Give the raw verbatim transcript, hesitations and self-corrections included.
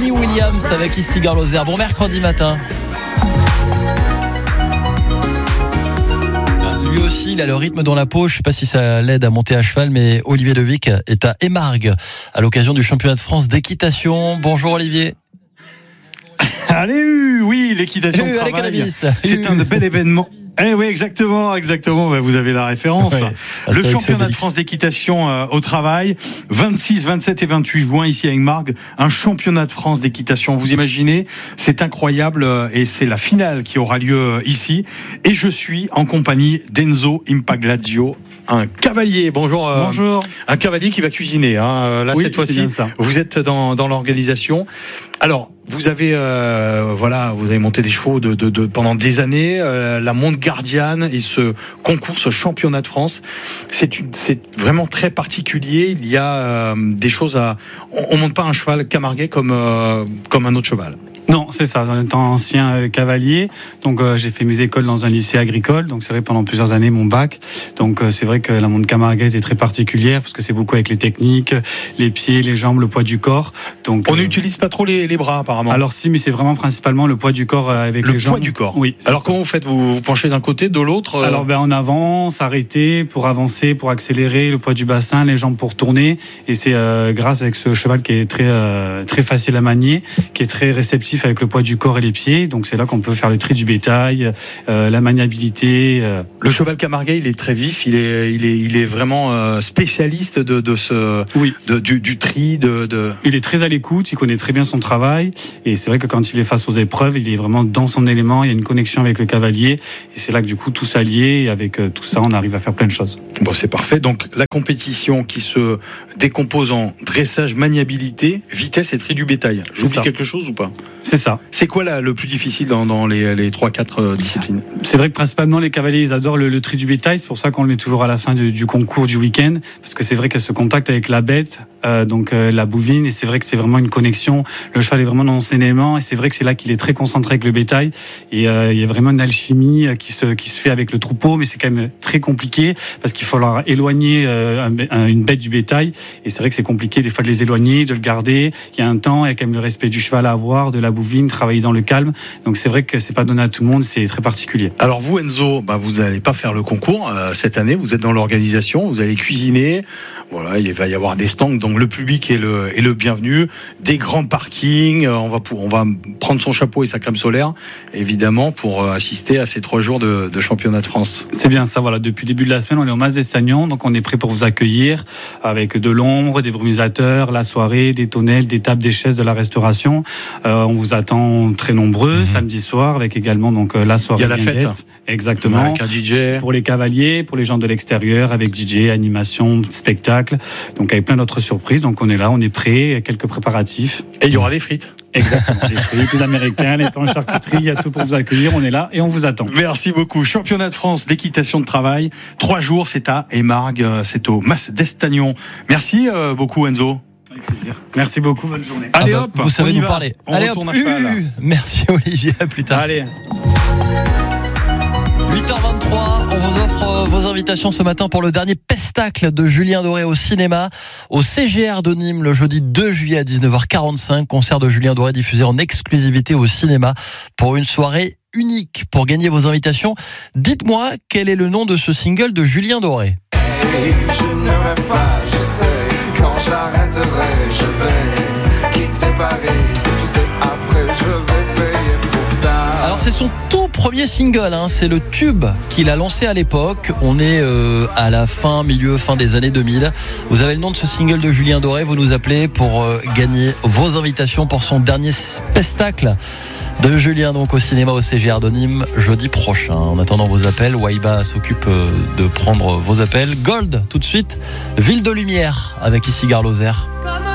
Kenny Williams avec ici Garloser. Bon mercredi matin. Lui aussi, il a le rythme dans la peau. Je ne sais pas si ça l'aide à monter à cheval, mais Olivier Devic est à Émargues à l'occasion du championnat de France d'équitation. Bonjour Olivier. Allez, oui, l'équitation de travail, c'est un bel événement. Eh oui, exactement, exactement. Vous avez la référence. Ouais, le championnat de France d'équitation euh, au travail, vingt-six, vingt-sept et vingt-huit juin ici à Émargues, un championnat de France d'équitation. Vous imaginez, c'est incroyable euh, et c'est la finale qui aura lieu euh, ici. Et je suis en compagnie d'Enzo Impaglazio, un cavalier. Bonjour. Euh, Bonjour. Un cavalier qui va cuisiner. Hein. Là, oui, cette fois-ci, vous êtes dans, dans l'organisation. Alors, vous avez, euh, voilà, vous avez monté des chevaux de, de, de pendant des années. Euh, la Monte Gardiane et ce concours, ce championnat de France, c'est une, c'est vraiment très particulier. Il y a euh, des choses à. On, on monte pas un cheval camarguais comme euh, comme un autre cheval. Non, c'est ça. En étant ancien euh, cavalier, donc euh, j'ai fait mes écoles dans un lycée agricole. Donc c'est vrai pendant plusieurs années mon bac. Donc euh, c'est vrai que la monte camarguaise est très particulière parce que c'est beaucoup avec les techniques, les pieds, les jambes, le poids du corps. Donc on euh, n'utilise pas trop les, les bras apparemment. Alors si, mais c'est vraiment principalement le poids du corps euh, avec le les jambes. Le poids du corps. Oui. Alors ça. Comment vous faites, vous vous penchez d'un côté, de l'autre euh... Alors ben en avant, s'arrêter pour avancer, pour accélérer, le poids du bassin, les jambes pour tourner. Et c'est euh, grâce avec ce cheval qui est très euh, très facile à manier, qui est très réceptif avec le poids du corps et les pieds, donc c'est là qu'on peut faire le tri du bétail, euh, la maniabilité. Euh. Le cheval camarguais, il est très vif, il est, il est, il est vraiment euh, spécialiste de, de ce, oui. de, du, du tri. De, de... Il est très à l'écoute, il connaît très bien son travail, et c'est vrai que quand il est face aux épreuves, il est vraiment dans son élément. Il y a une connexion avec le cavalier, et c'est là que du coup tout s'allie, et avec euh, tout ça, on arrive à faire plein de choses. Bon, c'est parfait. Donc la compétition qui se décompose en dressage, maniabilité, vitesse et tri du bétail. J'oublie quelque chose ou pas ? C'est ça. C'est quoi là, le plus difficile dans, dans les, les trois quatre euh, disciplines ? C'est vrai que principalement les cavaliers ils adorent le, le tri du bétail, c'est pour ça qu'on le met toujours à la fin du, du concours du week-end, parce que c'est vrai qu'elle se contacte avec la bête, euh, donc euh, la bouvine, et c'est vrai que c'est vraiment une connexion. Le cheval est vraiment dans son élément, et c'est vrai que c'est là qu'il est très concentré avec le bétail, et euh, il y a vraiment une alchimie qui se, qui se fait avec le troupeau, mais c'est quand même très compliqué parce qu'il faut leur éloigner euh, un, un, une bête du bétail, et c'est vrai que c'est compliqué des fois de les éloigner, de le garder. Il y a un temps, il y a quand même le respect du cheval à avoir, de la bouvine, travailler dans le calme. Donc c'est vrai que c'est pas donné à tout le monde, c'est très particulier. Alors vous Enzo, bah vous n'allez pas faire le concours euh, cette année, vous êtes dans l'organisation, vous allez cuisiner. Voilà, il va y avoir des stands, donc le public est le, est le bienvenu, des grands parkings, euh, on va pour, on va prendre son chapeau et sa crème solaire, évidemment, pour euh, assister à ces trois jours de, de championnat de France. C'est bien ça, voilà. Depuis le début de la semaine, on est au Mas d'Estagnon, donc on est prêt pour vous accueillir avec de l'ombre, des brumisateurs, la soirée, des tonnelles, des tables, des chaises, de la restauration. Euh, on vous attend très nombreux, mmh. samedi soir, avec également donc la soirée. Il y a la fête. Hein. Exactement. Avec un D J. Pour les cavaliers, pour les gens de l'extérieur, avec D J, animation, spectacle. Donc avec plein d'autres surprises, donc on est là, on est prêt, quelques préparatifs. Et il y aura les frites. Exactement, les frites, les américains, les planches charcuterie, il y a tout pour vous accueillir, on est là et on vous attend. Merci beaucoup. Championnat de France d'équitation de travail, trois jours, c'est à Émargues, c'est au Mas d'Estagnon. Merci euh, beaucoup Enzo. Avec plaisir. Merci beaucoup, bonne journée. Allez ah bah, hop, vous savez nous va. parler. On Allez retourne hop, à cheval. uh, merci Olivier, à plus tard. Allez. huit heures vingt-trois, on vous offre vos invitations ce matin pour le dernier pestacle de Julien Doré au cinéma, au C G R de Nîmes, le jeudi deux juillet à dix-neuf heures quarante-cinq. Concert de Julien Doré diffusé en exclusivité au cinéma pour une soirée unique. Pour gagner vos invitations, dites-moi quel est le nom de ce single de Julien Doré. Hey, je ne rêve pas, je sais, quand j'arrêterai, je vais quitter Paris, je sais, après je vais payer pour ça. Alors c'est son tout premier single, hein. C'est le tube qu'il a lancé à l'époque. On est euh, à la fin, milieu, fin des années deux mille. Vous avez le nom de ce single de Julien Doré, vous nous appelez pour euh, gagner vos invitations pour son dernier pestacle de Julien, donc au cinéma au C G R de Nîmes jeudi prochain. En attendant vos appels, Waiba s'occupe de prendre vos appels. Gold tout de suite, Ville de Lumière avec ici Garloser.